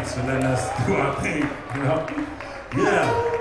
mics and letting us do our thing, you know? Yeah.